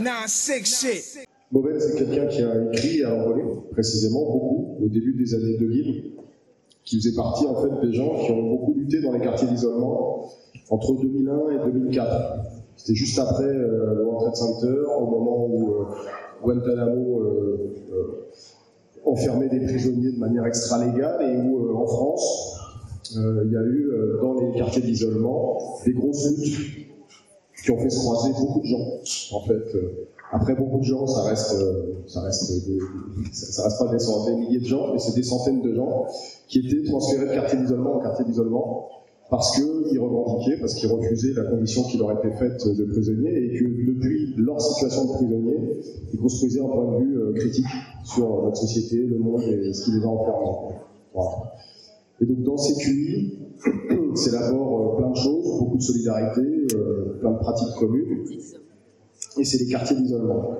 9-6 shit. Mauben, c'est quelqu'un qui a écrit à l'envolée, précisément, beaucoup, au début des années 2000, qui faisait partie, en fait, des gens qui ont beaucoup lutté dans les quartiers d'isolement entre 2001 et 2004. C'était juste après le World Trade Center, au moment où Guantanamo enfermait des prisonniers de manière extra-légale et où, en France, il y a eu, dans les quartiers d'isolement, des grosses luttes qui ont fait se croiser beaucoup de gens. En fait, après beaucoup de gens, ça reste pas des milliers de gens, mais c'est des centaines de gens qui étaient transférés de quartier d'isolement en quartier d'isolement parce qu'ils revendiquaient, parce qu'ils refusaient la condition qui leur était faite de prisonniers et que depuis leur situation de prisonniers, ils construisaient un point de vue critique sur notre société, le monde et ce qui les a enfermés. Voilà. Et donc dans ces QI, c'est d'abord plein de choses, beaucoup de solidarité, plein de pratiques communes. Et c'est les quartiers d'isolement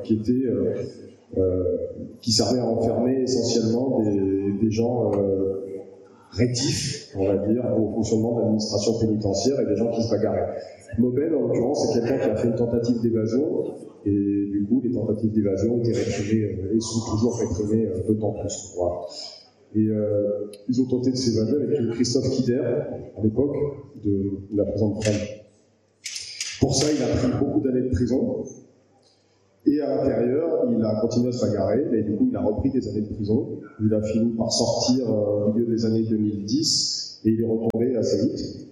qui servaient à enfermer essentiellement des gens rétifs, on va dire, au fonctionnement de l'administration pénitentiaire et des gens qui se bagarraient. Mauben, en l'occurrence, c'est quelqu'un qui a fait une tentative d'évasion et du coup, les tentatives d'évasion étaient réprimées et sont toujours réprimées d'autant plus. Voilà. Et ils ont tenté de s'évader avec Christophe Kider, à l'époque, de la prison de Fresnes. Pour ça, il a pris beaucoup d'années de prison. Et à l'intérieur, il a continué à se bagarrer, mais du coup, il a repris des années de prison. Il a fini par sortir au milieu des années 2010, et il est retombé assez vite.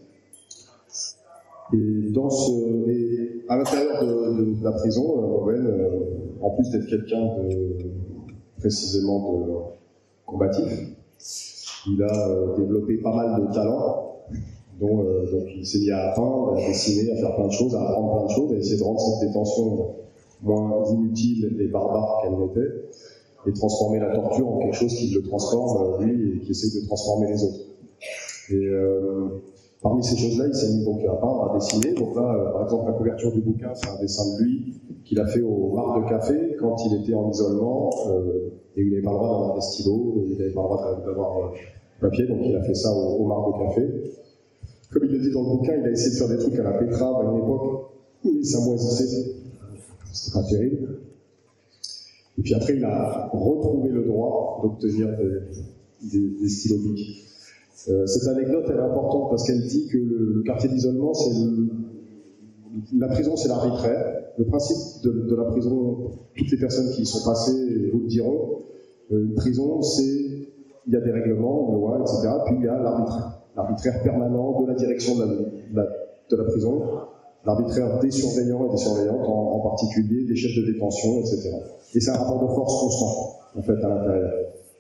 Et à l'intérieur de la prison, Mauben, en plus d'être quelqu'un précisément de combatif, il a développé pas mal de talents. Donc il s'est mis à peindre, à dessiner, à faire plein de choses, à apprendre plein de choses, à essayer de rendre cette détention moins inutile et barbare qu'elle n'était, et transformer la torture en quelque chose qui le transforme, lui, et qui essaie de transformer les autres. Et parmi ces choses-là, il s'est mis donc à peindre, à dessiner. Donc là, par exemple, la couverture du bouquin, c'est un dessin de lui qu'il a fait au bar de café quand il était en isolement, et il n'avait pas le droit d'avoir des stylos, il n'avait pas le droit d'avoir papier, donc il a fait ça au bar de café. Comme il le dit dans le bouquin, il a essayé de faire des trucs à la Pétrave à une époque, mais ça moisissait. C'était pas terrible. Et puis après, il a retrouvé le droit d'obtenir des stylos bics. Cette anecdote, elle est importante parce qu'elle dit que le quartier d'isolement, la prison, c'est l'arbitraire. Le principe de la prison, toutes les personnes qui y sont passées vous le diront, une prison, il y a des règlements, des lois, etc. Puis il y a l'arbitraire permanent de la direction de la prison, l'arbitraire des surveillants et des surveillantes, en particulier des chefs de détention, etc. Et c'est un rapport de force constant, en fait, à l'intérieur.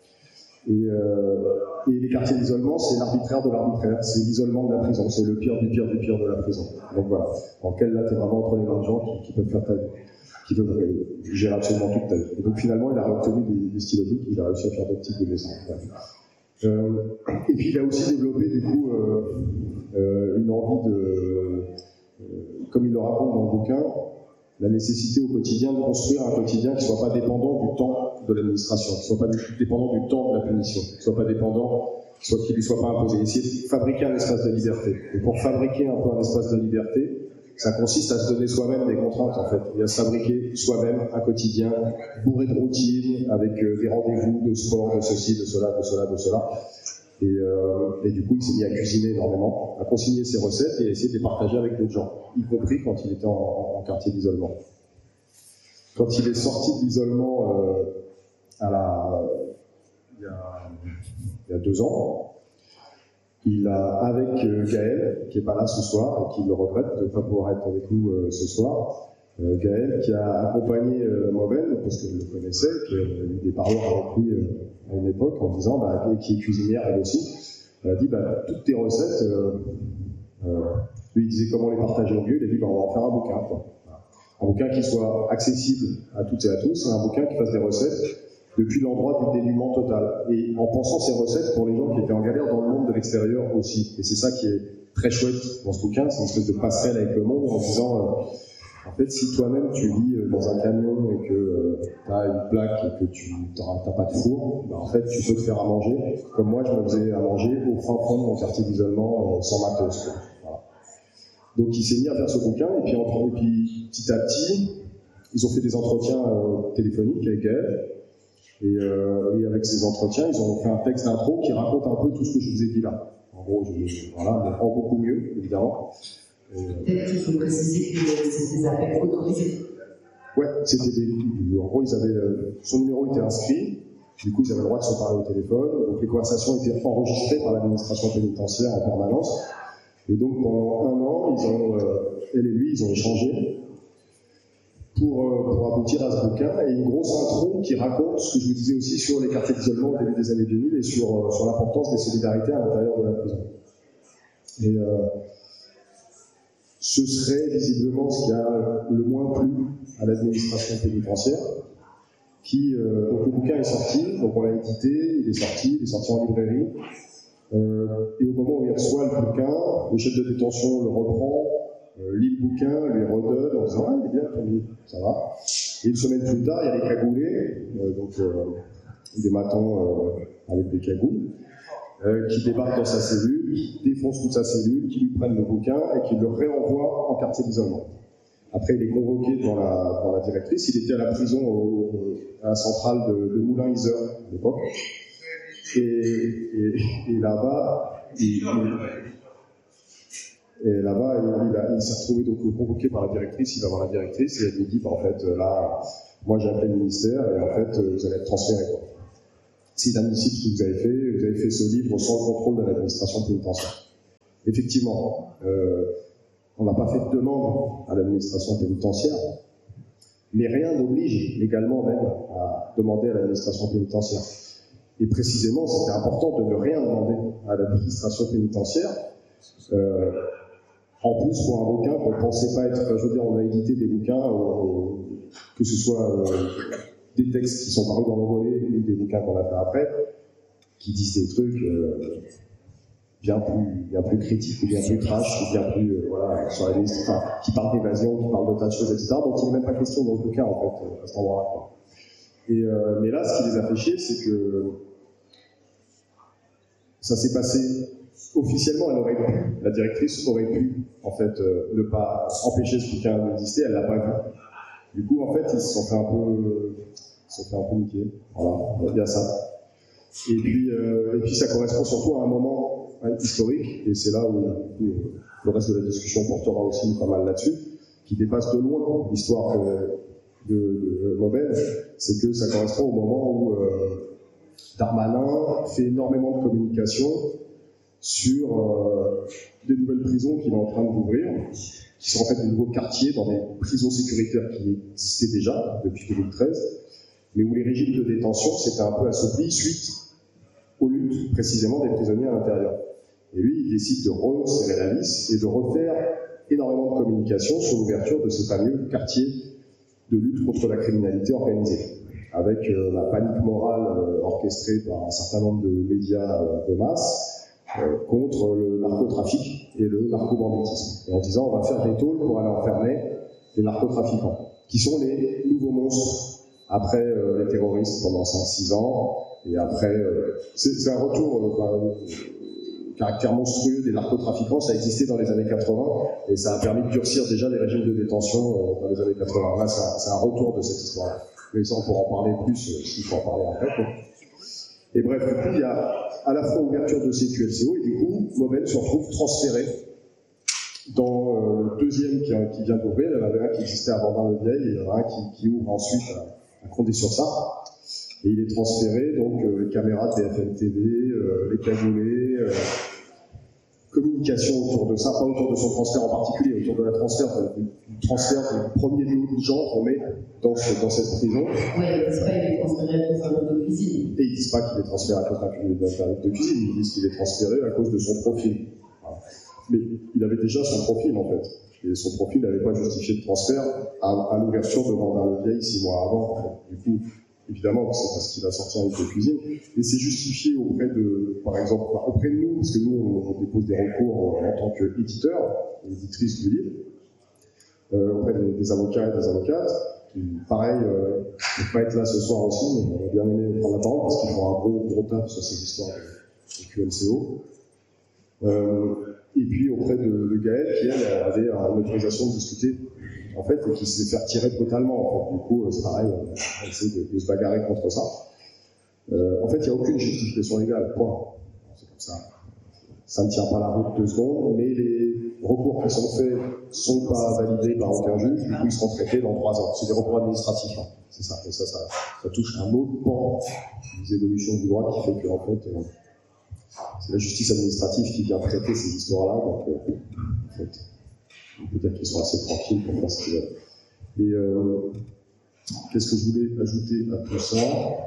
Et les quartiers d'isolement, c'est l'arbitraire de l'arbitraire, c'est l'isolement de la prison, c'est le pire du pire du pire de la prison. Donc voilà, en quel là, t'es vraiment entre les mains de gens qui peuvent faire ta vie, qui peuvent gérer absolument toute ta vie. Et donc finalement, il a obtenu des stylos bics, il a réussi à faire d'autres types de dessins. Et puis il a aussi développé du coup une envie comme il le raconte dans le bouquin, la nécessité au quotidien de construire un quotidien qui ne soit pas dépendant du temps de l'administration, qui ne soit pas dépendant du temps de la punition, qui ne soit pas dépendant, qui ne lui soit pas imposé. Essayer de fabriquer un espace de liberté. Et pour fabriquer un peu un espace de liberté, ça consiste à se donner soi-même des contraintes, en fait, et à se fabriquer soi-même un quotidien bourré de routines, avec des rendez-vous de sport, de ceci, de cela, de cela, de cela. Et du coup, il s'est mis à cuisiner énormément, à consigner ses recettes et à essayer de les partager avec d'autres gens, y compris quand il était en quartier d'isolement. Quand il est sorti de l'isolement il y a 2 ans, il a, avec Gaël, qui n'est pas là ce soir et qui le regrette de ne pas pouvoir être avec nous ce soir, Gaël qui a accompagné Mauben, parce que je le connaissais, qui a eu des paroles avec lui à une époque, en disant, qui est cuisinière elle aussi, elle a dit, toutes tes recettes, lui il disait comment les partager au mieux, il a dit, on va en faire un bouquin, quoi. Un bouquin qui soit accessible à toutes et à tous, un bouquin qui fasse des recettes depuis l'endroit du dénuement total, et en pensant ces recettes pour les gens qui étaient en galère dans le monde de l'extérieur aussi. Et c'est ça qui est très chouette dans ce bouquin, c'est une espèce de passerelle avec le monde, en disant, en fait, si toi-même tu vis dans un camion et que tu as une plaque et que tu n'as pas de four, en fait, tu peux te faire à manger. Comme moi, je me faisais à manger au fin fond de mon quartier d'isolement sans matos. Voilà. Donc, il s'est mis à faire ce bouquin, et puis petit à petit, ils ont fait des entretiens téléphoniques avec Gaël, et avec ces entretiens, ils ont fait un texte d'intro qui raconte un peu tout ce que je vous ai dit là. En gros, voilà, mais en beaucoup mieux, évidemment. Peut-être qu'il faut préciser que c'était des appels autorisés. Ouais, c'était en gros, son numéro était inscrit, du coup, ils avaient le droit de se parler au téléphone, donc les conversations étaient enregistrées par l'administration pénitentiaire en permanence. Et donc, pendant un an, elle et lui, ils ont échangé pour aboutir à ce bouquin, et une grosse intro qui raconte ce que je vous disais aussi sur les quartiers d'isolement au début des années 2000 et sur l'importance des solidarités à l'intérieur de la prison. Et ce serait visiblement ce qui a le moins plu à l'administration pénitentiaire, donc le bouquin est sorti, donc on l'a édité, il est sorti en librairie, et au moment où il reçoit le bouquin, le chef de détention le reprend, lit le bouquin, lui redonne en disant « Ah, il est bien ton livre, ça va ». Et une semaine plus tard, il y a les cagoulés, des matons avec des cagoules, qui débarquent dans sa cellule, qui défoncent toute sa cellule, qui lui prennent le bouquin et qui le réenvoient en quartier d'isolement. Après, il est convoqué devant la directrice. Il était à la prison, à la centrale de Moulins-Isère à l'époque. Et là-bas, il s'est retrouvé donc convoqué par la directrice. Il va voir la directrice et elle lui dit en fait, là, moi j'ai appelé le ministère et en fait, vous allez être transféré. C'est inadmissible ce que vous avez fait ce livre sans le contrôle de l'administration pénitentiaire. Effectivement, on n'a pas fait de demande à l'administration pénitentiaire, mais rien n'oblige légalement même à demander à l'administration pénitentiaire. Et précisément, c'était important de ne rien demander à l'administration pénitentiaire. En plus, pour un bouquin qu'on ne pensait pas être... je veux dire, on a édité des bouquins, que ce soit des textes qui sont parus dans le volet ou des bouquins qu'on a fait après, qui disent des trucs bien plus critiques ou bien plus trash, ou bien plus sur la liste, qui parlent d'évasion, qui parlent de tas de choses, etc. Donc il n'est même pas question dans le bouquin en fait à cet endroit-là. Mais là, ce qui les a fait chier, c'est que ça s'est passé officiellement. La directrice aurait pu en fait ne pas empêcher ce bouquin d'exister. Elle l'a pas vu. Du coup, en fait, ils se sont fait un peu niquer. Voilà, il y a ça. Et puis ça correspond surtout à un moment historique, et c'est là où le reste de la discussion portera aussi pas mal là-dessus, qui dépasse de loin l'histoire de Maubel, c'est que ça correspond au moment où Darmanin fait énormément de communication sur des nouvelles prisons qu'il est en train d'ouvrir, qui sont en fait des nouveaux quartiers dans des prisons sécuritaires qui existaient déjà depuis 2013, mais où les régimes de détention s'étaient un peu assouplis suite aux luttes précisément des prisonniers à l'intérieur. Et lui, il décide de resserrer la vis et de refaire énormément de communication sur l'ouverture de ces fameux quartiers de lutte contre la criminalité organisée, avec la panique morale orchestrée par un certain nombre de médias de masse contre le narcotrafic et le narcobanditisme, et en disant on va faire des tôles pour aller enfermer les narcotrafiquants, qui sont les nouveaux monstres après les terroristes pendant 5-6 ans, et après c'est un retour caractère monstrueux des narcotrafiquants. Ça existait dans les années 80 et ça a permis de durcir déjà les régimes de détention dans les années 80. Là, c'est un retour de cette histoire-là. Mais ça, on pourra en parler plus s'il faut en parler après. Quoi. Et bref, du coup, il y a à la fois ouverture de ces QLCO et du coup, Maubel se retrouve transféré dans le deuxième qui vient d'ouvrir. Il y en avait un qui existait à Vendin-le-Vieil et il y en a un qui ouvre ensuite à Condé-sur-Sarthe. Et il est transféré, donc les caméras de BFM TV, les cagoulés, communication autour de ça, pas autour de son transfert en particulier, autour de la transfert du premier lot de gens qu'on met dans cette prison. Oui, ils disent pas qu'il est transféré à cause d'un lot de cuisine. Et ils disent pas qu'il est transféré à cause d'un lot de cuisine, ils disent qu'il est transféré à cause de son profil. Voilà. Mais il avait déjà son profil en fait. Et son profil n'avait pas justifié de transfert à l'ouverture de Vendin-le-Vieil 6 mois avant. En fait. Du coup, évidemment, c'est parce qu'il a sorti un livre de cuisine, mais c'est justifié auprès de, par exemple, auprès de nous, parce que nous, on dépose des recours en tant qu'éditeur, éditrice du livre, auprès des avocats et des avocates. Et pareil, je ne peux pas être là ce soir aussi, mais on a bien aimé prendre la parole, parce qu'ils font un gros taf sur ces histoires de QLCO. Et puis auprès de Gaël, qui elle avait une autorisation de discuter en fait, et qui se fait faire tirer brutalement. En fait. Du coup, c'est pareil, on essaie de se bagarrer contre ça. En fait, il n'y a aucune justification légale, point. C'est comme ça. Ça ne tient pas la route 2 secondes, mais les recours qui sont faits ne sont pas validés par aucun juge, du coup ils seront traités dans 3 ans. C'est des recours administratifs, hein. C'est ça. Et ça touche un autre pan des évolutions du droit qui fait que, en fait, c'est la justice administrative qui vient traiter ces histoires-là, donc en fait, on peut dire qu'ils sont assez tranquilles pour faire ce qu'ils veulent. Et qu'est-ce que je voulais ajouter à tout ça?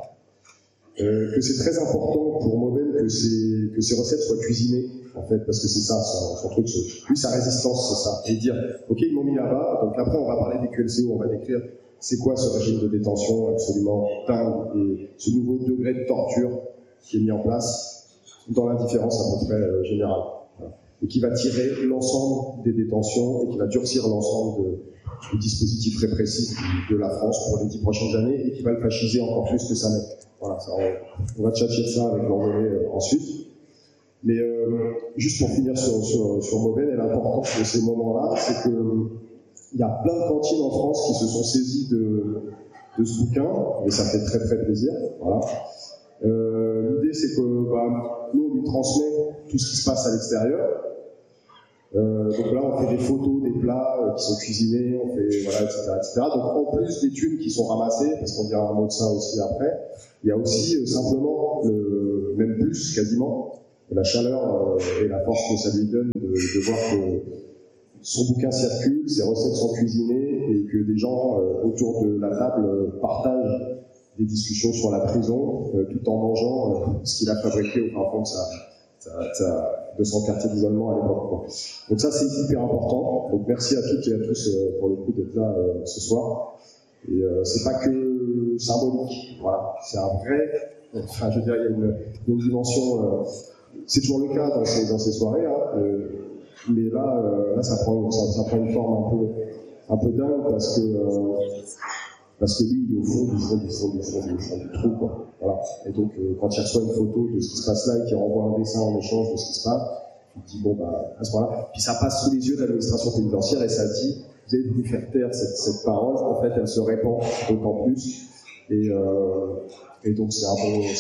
Que c'est très important pour Mauben que ces recettes soient cuisinées, en fait, parce que c'est ça son truc, lui sa résistance, c'est ça, et dire ok, ils m'ont mis là-bas, donc après on va parler des QLCO, on va décrire c'est quoi ce régime de détention absolument dingue et ce nouveau degré de torture qui est mis en place dans l'indifférence à peu près générale, voilà. Et qui va tirer l'ensemble des détentions et qui va durcir l'ensemble du dispositif répressif de la France pour les 10 prochaines années et qui va le fasciser encore plus que ça n'est. Voilà, ça, on va tchatcher de ça avec l'envolée ensuite. Mais juste pour finir sur Mauben et l'importance de ces moments-là, c'est que il y a plein de cantines en France qui se sont saisies de ce bouquin, et ça fait très très plaisir. Voilà. L'idée c'est que nous on lui transmet tout ce qui se passe à l'extérieur. Donc là on fait des photos des plats qui sont cuisinés, on fait voilà, etc. Donc en plus des thunes qui sont ramassées, parce qu'on dira un mot de ça aussi après, il y a aussi simplement même plus quasiment la chaleur et la force que ça lui donne de voir que son bouquin circule, ses recettes sont cuisinées et que des gens autour de la table partagent des discussions sur la prison tout en mangeant ce qu'il a fabriqué au fin fond de son quartier d'isolement à l'époque, quoi. Donc ça c'est hyper important. Donc merci à toutes et à tous pour le coup d'être là ce soir. Et c'est pas que symbolique, voilà, c'est un vrai. Enfin, je veux dire, il y a une dimension. C'est toujours le cas dans ces soirées, hein, mais là ça prend une forme un peu dingue parce que lui il est au fond du trou, quoi. Voilà. Et donc quand il reçoit une photo de ce qui se passe là et qu'il renvoie un dessin en échange de ce qui se passe, il dit bon à ce moment-là, puis ça passe sous les yeux de l'administration pénitentiaire et ça dit vous avez voulu faire taire cette parole, en fait elle se répand d'autant plus et donc c'est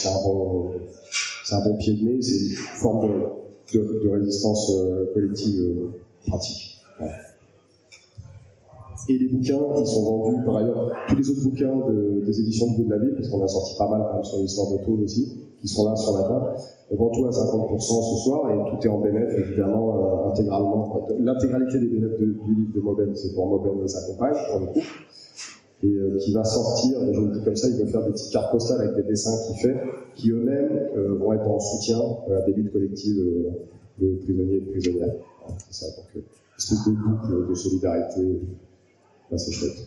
un bon pied de nez, c'est une forme de résistance collective pratique. Ouais. Et les bouquins qui sont vendus par ailleurs, tous les autres bouquins des éditions de Bout de la Ville, parce qu'on a sorti pas mal quand même sur l'histoire de Toul aussi, qui sont là sur la table, on vend tout à 50% ce soir et tout est en bénéf évidemment intégralement. L'intégralité des bénéfices du livre de Mauben, c'est pour Mauben et sa compagne, pour le coup, et qui va sortir, je vous le dis comme ça, il va faire des petites cartes postales avec des dessins qu'il fait, qui eux-mêmes vont être en soutien à des luttes collectives de prisonniers et de prisonnières. Voilà, c'est ça, donc une espèce de boucle de solidarité. Là, c'est chouette.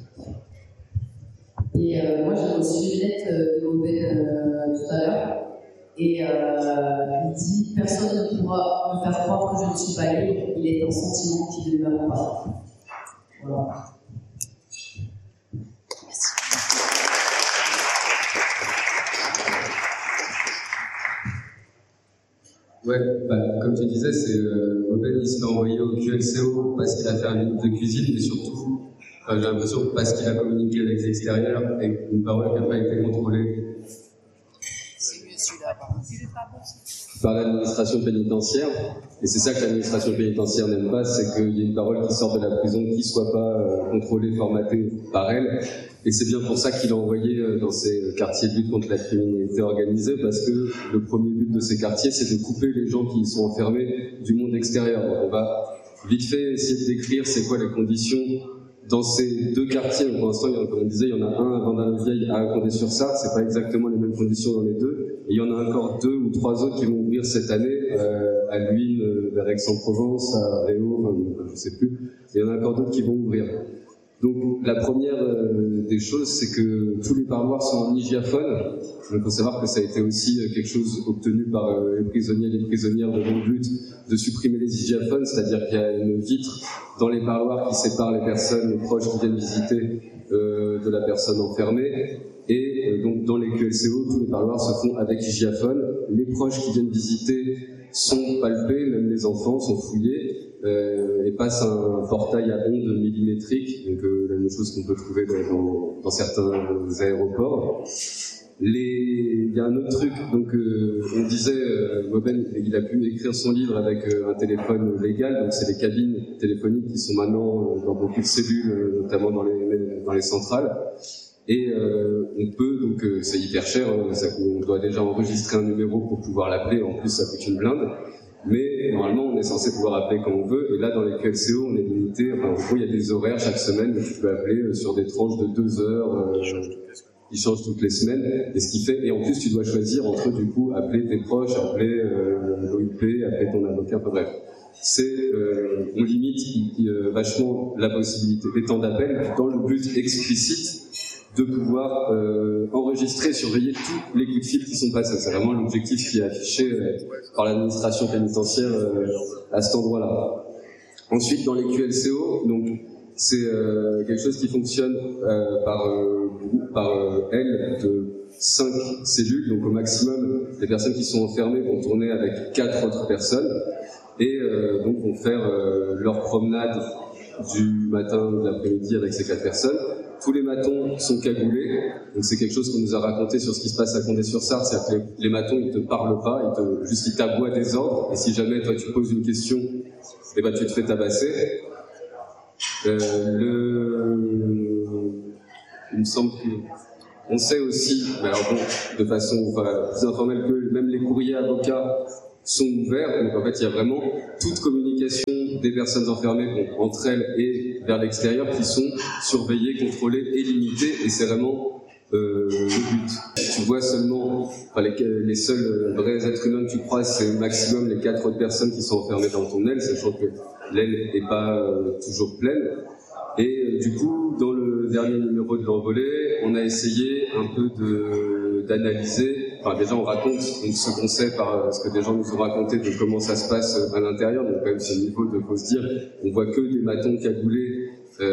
Et moi, j'ai reçu une lettre de Mauben tout à l'heure, et il dit « Personne ne pourra me faire croire que je ne suis pas libre, il est un sentiment qui ne me pas. » Voilà. Ouais, comme tu disais, c'est Mauben, il se fait envoyer au QLCO parce qu'il a fait un livre de cuisine, mais surtout, j'ai l'impression parce qu'il a communiqué avec l'extérieur et une parole qui n'a pas été contrôlée par l'administration pénitentiaire. Et c'est ça que l'administration pénitentiaire n'aime pas, c'est qu'il y ait une parole qui sort de la prison qui ne soit pas contrôlée, formatée par elle. Et c'est bien pour ça qu'il a envoyé dans ces quartiers de lutte contre la criminalité organisée, parce que le premier but de ces quartiers, c'est de couper les gens qui y sont enfermés du monde extérieur. Donc on va vite fait essayer de décrire c'est quoi les conditions dans ces deux quartiers. Pour l'instant, comme on disait, il y en a un à Vendin-le-Vieil, à Condé-sur-Sarthe, c'est pas exactement les mêmes conditions dans les deux. Et il y en a encore 2 ou 3 autres qui vont ouvrir cette année, à Luynes, vers Aix-en-Provence, à Réau, je sais plus. Et il y en a encore d'autres qui vont ouvrir. Donc la première des choses, c'est que tous les parloirs sont en hygiaphone. Il faut savoir que ça a été aussi quelque chose obtenu par les prisonniers et les prisonnières de longue lutte, de supprimer les hygiaphones, c'est-à-dire qu'il y a une vitre dans les parloirs qui sépare les personnes, les proches qui viennent visiter de la personne enfermée. Et donc dans les QLCO, tous les parloirs se font avec hygiaphone. Les proches qui viennent visiter sont palpés, même les enfants sont fouillés. et passe un portail à ondes millimétriques, donc la même chose qu'on peut trouver dans certains aéroports. Il y a un autre truc, donc on disait, Mauben, il a pu écrire son livre avec un téléphone légal, donc c'est les cabines téléphoniques qui sont maintenant dans beaucoup de cellules, notamment dans les centrales. Et on peut, donc c'est hyper cher, on doit déjà enregistrer un numéro pour pouvoir l'appeler, en plus ça coûte une blinde. Mais normalement on est censé pouvoir appeler quand on veut, et là dans les QLCO on est limité, enfin, en gros il y a des horaires chaque semaine où tu peux appeler sur des tranches de 2 heures. Qui change toutes les semaines, et ce qui fait, et en plus tu dois choisir entre du coup appeler tes proches, appeler l'OIP, appeler ton avocat, enfin bref. On limite vachement la possibilité des temps d'appel dans le but explicite de pouvoir enregistrer, surveiller tous les coups de fil qui sont passés. C'est vraiment l'objectif qui est affiché par l'administration pénitentiaire à cet endroit-là. Ensuite, dans les QLCO, donc c'est quelque chose qui fonctionne par aile de 5 cellules, donc au maximum, les personnes qui sont enfermées vont tourner avec 4 autres personnes, et donc vont faire leur promenade du matin ou de l'après-midi avec ces 4 personnes. Tous les matons sont cagoulés, donc c'est quelque chose qu'on nous a raconté sur ce qui se passe à Condé-sur-Sarthe, c'est-à-dire que les matons ils te parlent pas, ils t'aboient des ordres, et si jamais toi tu poses une question, eh ben tu te fais tabasser. Il me semble qu'on sait aussi, mais alors bon, de façon plus informelle, que même les courriers avocats sont ouverts, donc en fait il y a vraiment toute communication des personnes enfermées entre elles et vers l'extérieur qui sont surveillées, contrôlées et limitées, et c'est vraiment le but. Tu vois seulement, les seuls vrais êtres humains que tu croises, c'est au maximum les 4 autres personnes qui sont enfermées dans ton aile, sachant que l'aile n'est pas toujours pleine. Et du coup, dans le dernier numéro de l'Envolée, on a essayé un peu d'analyser, déjà on raconte ce qu'on sait par ce que des gens nous ont raconté de comment ça se passe à l'intérieur, donc quand même ce niveau de, faut se dire, on voit que des matons cagoulés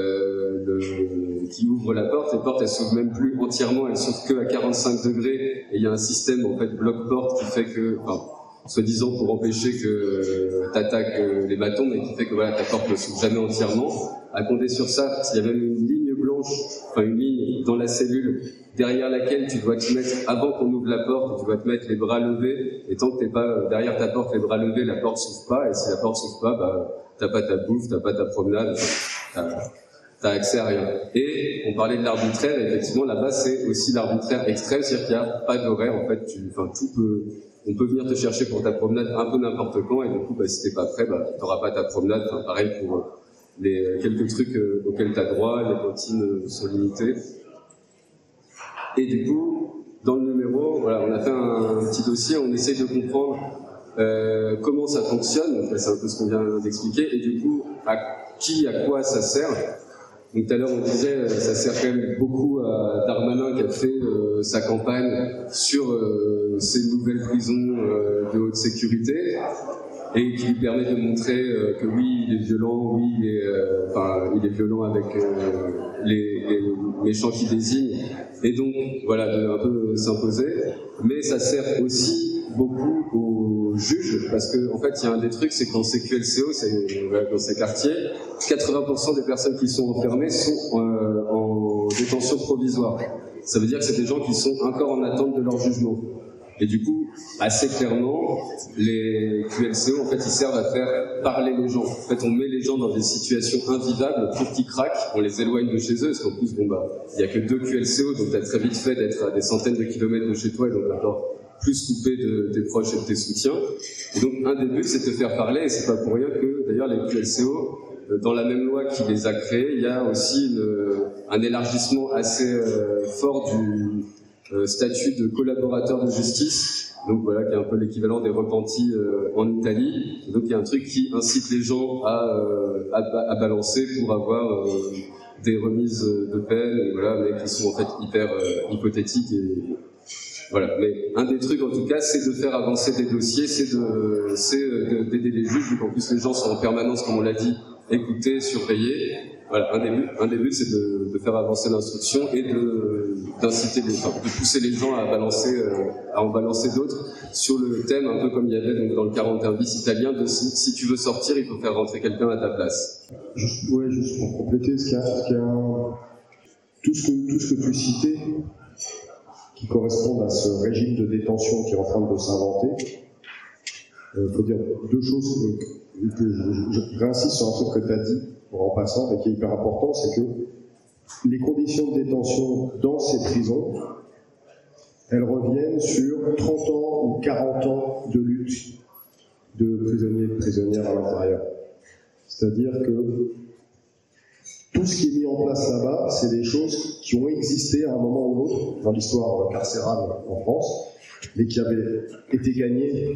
qui ouvrent la porte. Les portes elles s'ouvrent même plus entièrement, elles s'ouvrent que à 45 degrés, et il y a un système en fait bloc-porte qui fait que, soi-disant pour empêcher que t'attaques les matons, mais qui fait que ta porte ne s'ouvre jamais entièrement. À Condé-sur-Sarthe, il y a même une ligne blanche, une ligne dans la cellule derrière laquelle tu dois te mettre, avant qu'on ouvre la porte, tu dois te mettre les bras levés, et tant que t'es pas derrière ta porte les bras levés, la porte s'ouvre pas, et si la porte s'ouvre pas, t'as pas ta bouffe, t'as pas ta promenade, t'as accès à rien. Et on parlait de l'arbitraire, et effectivement là-bas c'est aussi l'arbitraire extrême, c'est-à-dire qu'il n'y a pas d'horaire, en fait, on peut venir te chercher pour ta promenade un peu n'importe quand, et du coup si t'es pas prêt, t'auras pas ta promenade. Pareil pour les quelques trucs auxquels tu as droit, les cantines sont limitées. Et du coup, dans le numéro, on a fait un petit dossier, on essaye de comprendre comment ça fonctionne, c'est un peu ce qu'on vient d'expliquer, et du coup, à quoi ça sert. Donc tout à l'heure on disait, ça sert quand même beaucoup à Darmanin qui a fait sa campagne sur ces nouvelles prisons de haute sécurité, et qui lui permet de montrer que oui, il est violent, oui, il est violent avec les méchants qu'il désigne, et donc de un peu s'imposer. Mais ça sert aussi beaucoup aux juges, parce que en fait il y a un des trucs, c'est que dans ces QLCO, dans ces quartiers, 80% des personnes qui sont enfermées sont en détention provisoire. Ça veut dire que c'est des gens qui sont encore en attente de leur jugement. Et du coup, assez clairement, les QLCO, en fait, ils servent à faire parler les gens. En fait, on met les gens dans des situations invivables pour qu'ils craquent, on les éloigne de chez eux, parce qu'en plus, il y a que 2 QLCO, donc t'as très vite fait d'être à des centaines de kilomètres de chez toi, et donc encore plus coupé de tes proches et de tes soutiens. Et donc, un des buts, c'est de te faire parler, et c'est pas pour rien que, d'ailleurs, les QLCO, dans la même loi qui les a créés, il y a aussi un élargissement assez fort du statut de collaborateur de justice, donc qui est un peu l'équivalent des repentis en Italie. Et donc il y a un truc qui incite les gens à balancer pour avoir des remises de peine, mais qui sont en fait hyper hypothétiques. Mais un des trucs en tout cas, c'est de faire avancer des dossiers, c'est d'aider les juges, vu qu'en plus les gens sont en permanence, comme on l'a dit, écoutés, surveillés. voilà, un des buts, c'est de faire avancer l'instruction et d'inciter de pousser les gens à en balancer d'autres sur le thème, un peu comme il y avait donc dans le 41 bis italien, de si tu veux sortir, il faut faire rentrer quelqu'un à ta place. Juste pour compléter, tout ce que tu citais, qui correspondent à ce régime de détention qui est en train de s'inventer, il faut dire deux choses que j'insiste sur un truc que tu as dit en passant et qui est hyper important, c'est que les conditions de détention dans ces prisons, elles reviennent sur 30 ans ou 40 ans de lutte de prisonniers et de prisonnières à l'intérieur. C'est-à-dire que tout ce qui est mis en place là-bas, c'est des choses qui ont existé à un moment ou l'autre dans l'histoire carcérale en France, mais qui avaient été gagnées,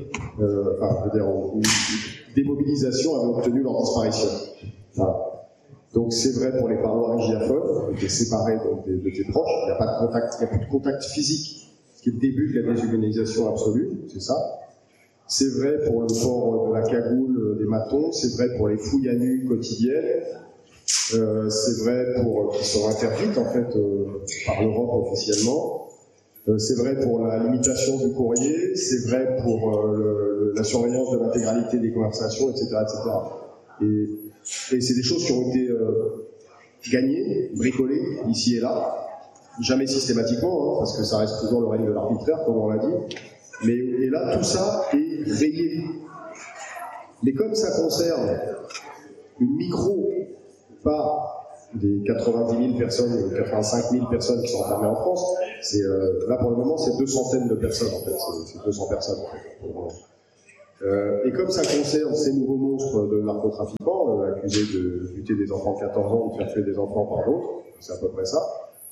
où des mobilisations avaient obtenu leur disparition. Voilà. Donc c'est vrai pour les parloirs hygiaphones, tu es séparé de tes proches, il n'y a pas de contact, il n'y a plus de contact physique, ce qui est le début de la déshumanisation absolue, c'est ça. C'est vrai pour le port de la cagoule des matons, c'est vrai pour les fouilles à nu quotidiennes, c'est vrai qui sont interdites en fait par l'Europe officiellement. C'est vrai pour la limitation du courrier, c'est vrai pour la surveillance de l'intégralité des conversations, etc., etc. Et c'est des choses qui ont été gagnées, bricolées ici et là, jamais systématiquement, parce que ça reste toujours le règne de l'arbitraire, comme on l'a dit. Et là, tout ça est rayé. Mais comme ça concerne une micro-part des 90 000 personnes, 85 000 personnes qui sont enfermées en France, là pour le moment c'est 200 de personnes en fait, c'est 200 personnes en fait, pour le moment. Et comme ça concerne ces nouveaux monstres de narcotrafiquants, accusés de buter des enfants de 14 ans ou de faire tuer des enfants par d'autres, c'est à peu près ça,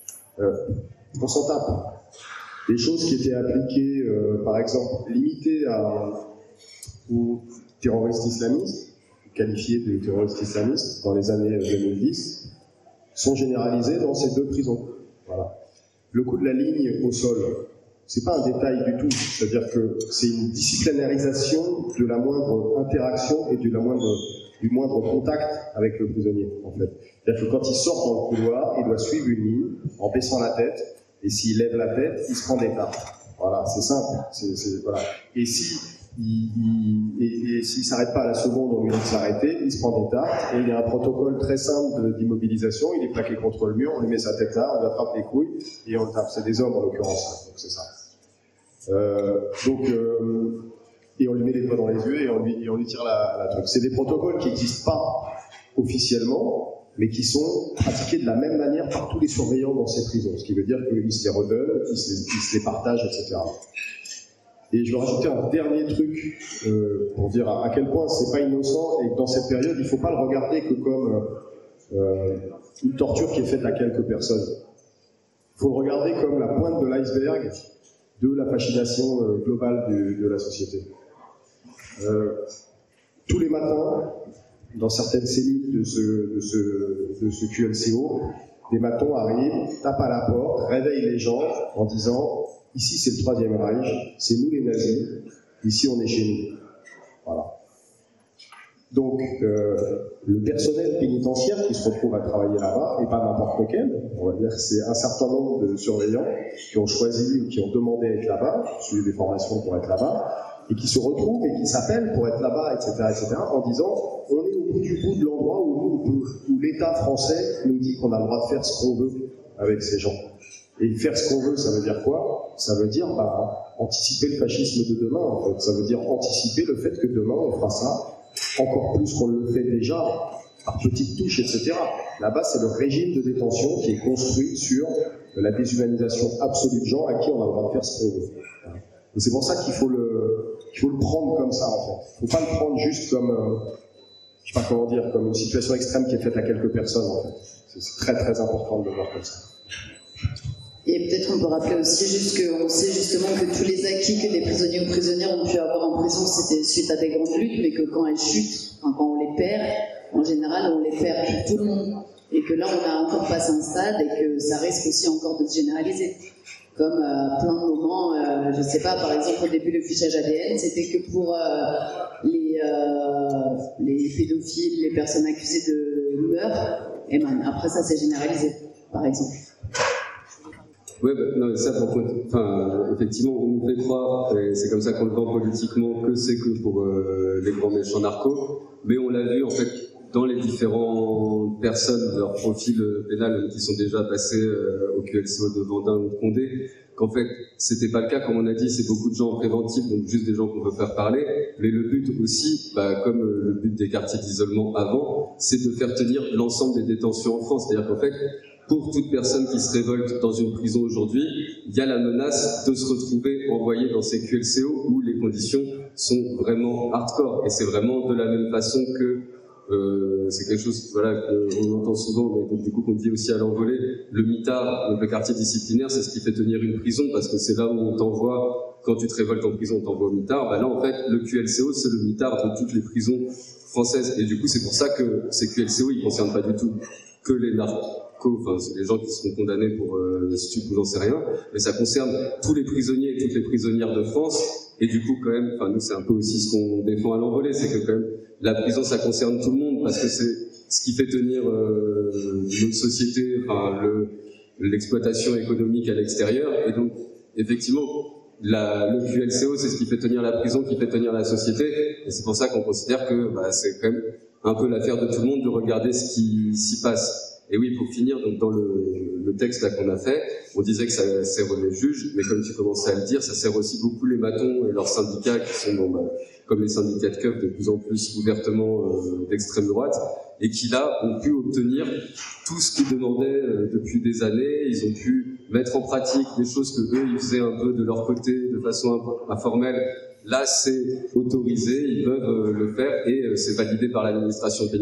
on s'en tape. Les choses qui étaient appliquées, par exemple, limitées aux terroristes islamistes, qualifiés de terroristes islamistes dans les années 2010, sont généralisées dans ces deux prisons. Voilà. Le coup de la ligne au sol, c'est pas un détail du tout, c'est-à-dire que c'est une disciplinarisation de la moindre interaction et du moindre contact avec le prisonnier, en fait. C'est-à-dire que quand il sort dans le couloir, il doit suivre une ligne en baissant la tête, et s'il lève la tête, il se prend des tartes. Voilà, c'est simple. Voilà. Et s'il s'arrête pas à la seconde, on lui dit de s'arrêter, il se prend des tartes, et il y a un protocole très simple d'immobilisation, il est plaqué contre le mur, on lui met sa tête là, on lui attrape les couilles, et on le tape. C'est des hommes en l'occurrence, donc c'est ça. Et on lui met les doigts dans les yeux, et on lui tire la truc. C'est des protocoles qui n'existent pas officiellement, mais qui sont pratiqués de la même manière par tous les surveillants dans ces prisons, ce qui veut dire qu'ils se les redonnent, ils se les partagent, etc. Et je vais rajouter un dernier truc pour dire à quel point c'est pas innocent et que dans cette période, il ne faut pas le regarder que comme une torture qui est faite à quelques personnes. Il faut le regarder comme la pointe de l'iceberg de la fascination globale de la société. Tous les matins, dans certaines cellules de ce QLCO, des matons arrivent, tapent à la porte, réveillent les gens en disant « Ici c'est le Troisième Reich, c'est nous les nazis, ici on est chez nous. » Voilà. Donc, le personnel pénitentiaire qui se retrouve à travailler là-bas, et pas n'importe lequel, on va dire que c'est un certain nombre de surveillants qui ont choisi ou qui ont demandé à être là-bas, suivi des formations pour être là-bas, et qui se retrouvent et qui s'appellent pour être là-bas, etc., en disant on est au bout du bout de l'endroit où l'État français nous dit qu'on a le droit de faire ce qu'on veut avec ces gens. Et faire ce qu'on veut, ça veut dire quoi? Ça veut dire anticiper le fascisme de demain, en fait. Ça veut dire anticiper le fait que demain on fera ça encore plus qu'on le fait déjà, par petites touches, etc. Là-bas, c'est le régime de détention qui est construit sur la déshumanisation absolue de gens à qui on a le droit de faire ce qu'on veut. Et c'est pour ça qu'il faut le prendre comme ça, en fait. Il ne faut pas le prendre juste comme, je sais pas comment dire, comme une situation extrême qui est faite à quelques personnes, en fait. C'est très très important de le voir comme ça. Et peut-être on peut rappeler aussi juste qu'on sait justement que tous les acquis que les prisonniers ou prisonnières ont pu avoir en prison, c'était suite à des grandes luttes, mais que quand elles chutent, quand on les perd, en général, on les perd pour tout le monde. Et que là, on a encore passé un stade et que ça risque aussi encore de se généraliser. Comme plein de moments, je sais pas, par exemple au début le fichage ADN, c'était que pour les pédophiles, les personnes accusées de meurtre, émane. Après ça, c'est généralisé, par exemple. Ouais, non, mais ça, effectivement, on nous fait croire, et c'est comme ça qu'on le vend politiquement, que c'est que pour les grands méchants narcos, mais on l'a vu, en fait, dans les différentes personnes, leur profil pénal, qui sont déjà passés au QLCO de Vendin ou de Condé, qu'en fait, c'était pas le cas, comme on a dit, c'est beaucoup de gens en préventif, donc juste des gens qu'on peut faire parler, mais le but aussi, comme le but des quartiers d'isolement avant, c'est de faire tenir l'ensemble des détentions en France, c'est-à-dire qu'en fait, pour toute personne qui se révolte dans une prison aujourd'hui, il y a la menace de se retrouver envoyé dans ces QLCO où les conditions sont vraiment hardcore. Et c'est vraiment de la même façon que c'est quelque chose qu'on entend souvent, mais donc, du coup qu'on dit aussi à l'envolée, le mitard, donc le quartier disciplinaire, c'est ce qui fait tenir une prison, parce que c'est là où on t'envoie, quand tu te révoltes en prison, on t'envoie au mitard. Là en fait, le QLCO, c'est le mitard de toutes les prisons françaises. Et du coup, c'est pour ça que ces QLCO, ils ne concernent pas du tout que les narcos, c'est les gens qui seront condamnés pour stupre ou j'en sais rien, mais ça concerne tous les prisonniers et toutes les prisonnières de France. Et du coup, quand même, nous, c'est un peu aussi ce qu'on défend à l'envolée, c'est que quand même, la prison, ça concerne tout le monde, parce que c'est ce qui fait tenir notre société, l'exploitation économique à l'extérieur. Et donc, effectivement, le QLCO, c'est ce qui fait tenir la prison, qui fait tenir la société. Et c'est pour ça qu'on considère que c'est quand même un peu l'affaire de tout le monde de regarder ce qui s'y passe. Et oui, pour finir, donc dans le texte là qu'on a fait, on disait que ça sert les juges, mais comme tu commençais à le dire, ça sert aussi beaucoup les matons et leurs syndicats qui sont comme les syndicats de keufs de plus en plus ouvertement d'extrême droite, et qui là ont pu obtenir tout ce qu'ils demandaient depuis des années. Ils ont pu mettre en pratique des choses que eux ils faisaient un peu de leur côté de façon informelle. Là, c'est autorisé, ils peuvent le faire et c'est validé par l'administration pénitentiaire.